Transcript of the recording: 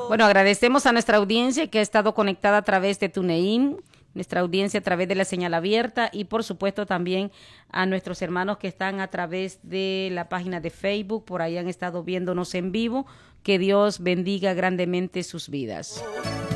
Bueno, agradecemos a nuestra audiencia que ha estado conectada a través de TuneIn, nuestra audiencia a través de la señal abierta y por supuesto también a nuestros hermanos que están a través de la página de Facebook, por ahí han estado viéndonos en vivo. Que Dios bendiga grandemente sus vidas.